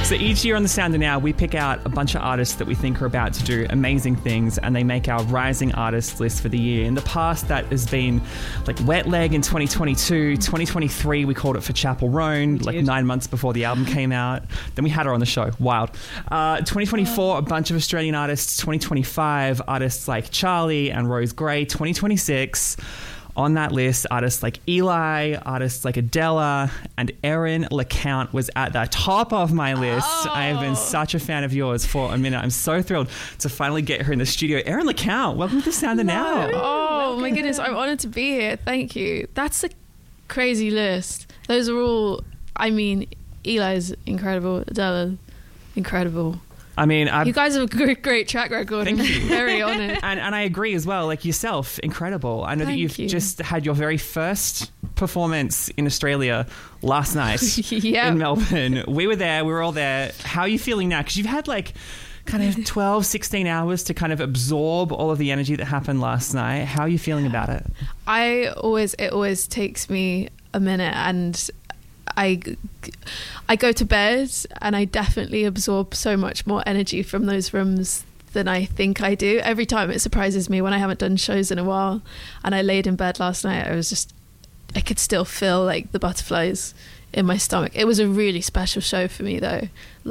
So each year on The Sound of Now, we pick out a bunch of artists that we think are about to do amazing things, and they make our rising artists list for the year. In the past, that has been like Wet Leg in 2022. 2023, we called it For Chapel Roan, like 9 months before the album came out. Then we had her on the show. Wild. 2024, a bunch of Australian artists. 2025, artists like Charlie and Rose Gray. 2026... on that list, artists like Eli, artists like Adela, and Erin LeCount was at the top of my list. Oh. I have been such a fan of yours for a minute. I'm so thrilled to finally get her in the studio. Erin LeCount, welcome to Sound of Now. Oh my goodness, I'm honoured to be here. Thank you. That's a crazy list. Those are all, I mean, Eli's incredible, Adela, incredible. I mean, you guys have a great track record. Thank you. Very honoured. And I agree as well. Like yourself, incredible. I know that you've just had your very first performance in Australia last night in Melbourne. We were there. We were all there. How are you feeling now? Because you've had like kind of 12, 16 hours to kind of absorb all of the energy that happened last night. How are you feeling about it? It always takes me a minute, and I go to bed and I definitely absorb so much more energy from those rooms than I think I do. Every time it surprises me when I haven't done shows in a while, and I laid in bed last night, I could still feel like the butterflies in my stomach. It was a really special show for me though.